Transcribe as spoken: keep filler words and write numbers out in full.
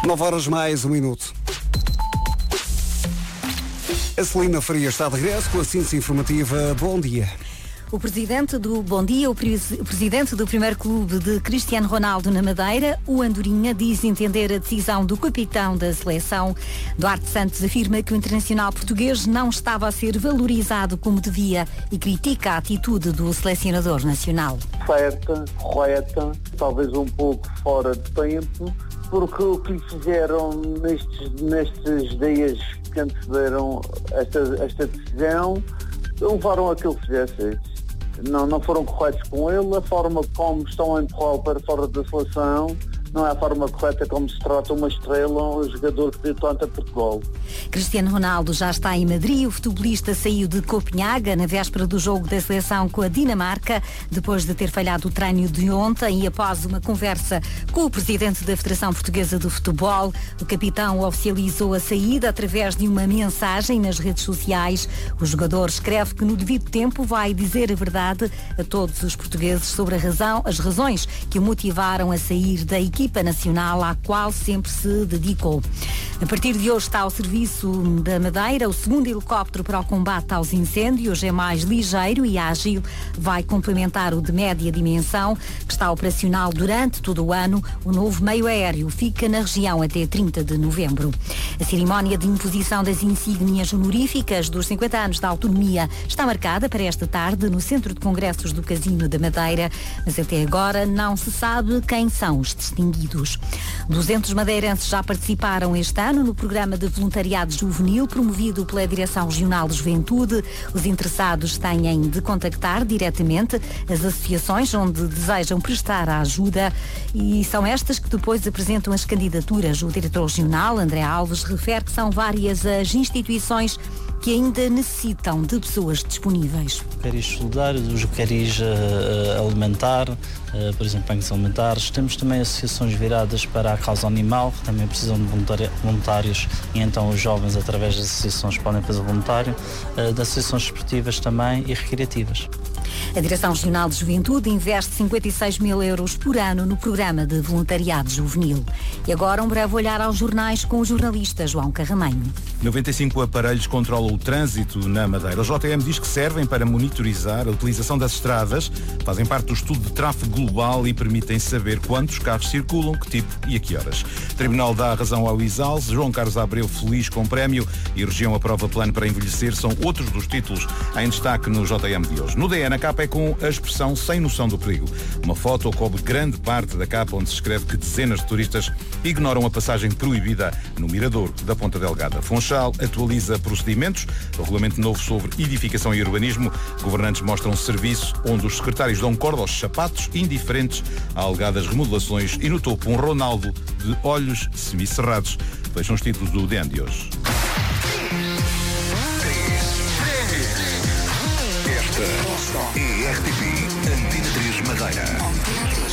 nove horas mais um minuto. A Celina Faria está de regresso com a síntese informativa. Bom dia. O presidente do Bom Dia, o, pre- o presidente do primeiro clube de Cristiano Ronaldo na Madeira, o Andorinha, diz entender a decisão do capitão da seleção. Duarte Santos afirma que o internacional português não estava a ser valorizado como devia e critica a atitude do selecionador nacional. Certa, correta, talvez um pouco fora de tempo, porque o que lhe fizeram nestes, nestes dias que antecederam esta, esta decisão, levaram a que ele fizesse. Não, não foram corretos com ele, a forma como estão a empurrá-lo para fora da seleção não é a forma correta como se trata uma estrela, um jogador que deu tanto a Portugal. Cristiano Ronaldo já está em Madrid. O futebolista saiu de Copenhaga na véspera do jogo da seleção com a Dinamarca, depois de ter falhado o treino de ontem e após uma conversa com o presidente da Federação Portuguesa de Futebol. O capitão oficializou a saída através de uma mensagem nas redes sociais. O jogador escreve que no devido tempo vai dizer a verdade a todos os portugueses sobre a razão, as razões que o motivaram a sair da equipa nacional à qual sempre se dedicou. A partir de hoje está ao serviço da Madeira o segundo helicóptero para o combate aos incêndios. É mais ligeiro e ágil, vai complementar o de média dimensão, que está operacional durante todo o ano. O novo meio aéreo fica na região até trinta de novembro. A cerimónia de imposição das insígnias honoríficas dos cinquenta anos da autonomia está marcada para esta tarde no Centro de Congressos do Casino da Madeira, mas até agora não se sabe quem são os distinguidos. duzentos madeirenses já participaram este ano no programa de voluntariado juvenil promovido pela Direção Regional de Juventude. Os interessados têm de contactar diretamente as associações onde desejam prestar a ajuda e são estas que depois apresentam as candidaturas. O diretor regional, André Alves, refere que são várias as instituições que ainda necessitam de pessoas disponíveis. Cariz solidários, os cariz uh, alimentar, uh, por exemplo, bancos alimentares. Temos também associações viradas para a causa animal, que também precisam de voluntários e então os jovens, através das associações, podem fazer voluntário, uh, de associações esportivas também e recreativas. A Direção Regional de Juventude investe cinquenta e seis mil euros por ano no programa de voluntariado juvenil. E agora um breve olhar aos jornais com o jornalista João Carramanho. noventa e cinco aparelhos controlam o trânsito na Madeira. O J M diz que servem para monitorizar a utilização das estradas, fazem parte do estudo de tráfego global e permitem saber quantos carros circulam, que tipo e a que horas. O Tribunal dá razão ao Isalce, João Carlos Abreu feliz com prémio e a região aprova plano para envelhecer são outros dos títulos em destaque no J M de hoje. No D N, a capa é com a expressão sem noção do perigo. Uma foto cobre grande parte da capa onde se escreve que dezenas de turistas ignoram a passagem proibida no mirador da Ponta Delgada. Funchal atualiza procedimentos, o regulamento novo sobre edificação e urbanismo. Governantes mostram serviço onde os secretários dão corda aos sapatos indiferentes a alegadas remodelações e no topo um Ronaldo de olhos semicerrados. Vejam os títulos do D N de hoje. Esta é R T P Antena três Madeira.